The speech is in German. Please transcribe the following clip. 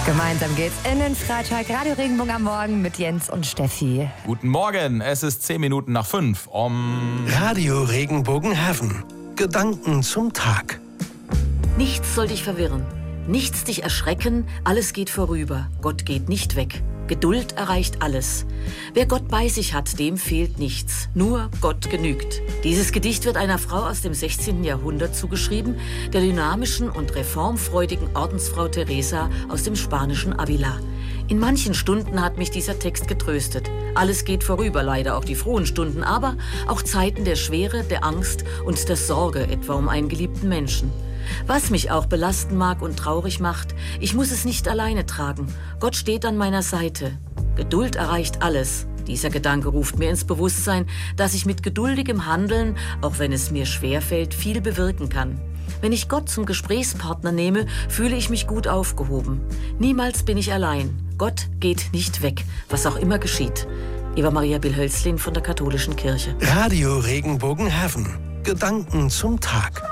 Gemeinsam geht's in den Freitag. Radio Regenbogen am Morgen mit Jens und Steffi. Guten Morgen, es ist 10 Minuten nach 5. Radio Regenbogen Heaven. Gedanken zum Tag. Nichts soll dich verwirren, nichts dich erschrecken, alles geht vorüber, Gott geht nicht weg. Geduld erreicht alles. Wer Gott bei sich hat, dem fehlt nichts. Nur Gott genügt. Dieses Gedicht wird einer Frau aus dem 16. Jahrhundert zugeschrieben, der dynamischen und reformfreudigen Ordensfrau Teresa aus dem spanischen Avila. In manchen Stunden hat mich dieser Text getröstet. Alles geht vorüber, leider auch die frohen Stunden, aber auch Zeiten der Schwere, der Angst und der Sorge, etwa um einen geliebten Menschen. Was mich auch belasten mag und traurig macht, ich muss es nicht alleine tragen. Gott steht an meiner Seite. Geduld erreicht alles. Dieser Gedanke ruft mir ins Bewusstsein, dass ich mit geduldigem Handeln, auch wenn es mir schwerfällt, viel bewirken kann. Wenn ich Gott zum Gesprächspartner nehme, fühle ich mich gut aufgehoben. Niemals bin ich allein. Gott geht nicht weg, was auch immer geschieht. Eva Maria Bill-Hölzlin von der Katholischen Kirche. Radio Regenbogen Heaven. Gedanken zum Tag.